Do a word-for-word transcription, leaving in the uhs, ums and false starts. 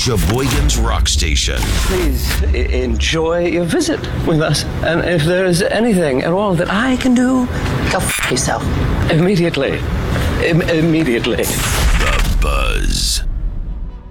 Sheboygan's Rock Station. Please I- enjoy your visit with us. And if there's anything at all that I can do, Go f*** yourself. immediately. Im- immediately. The Buzz.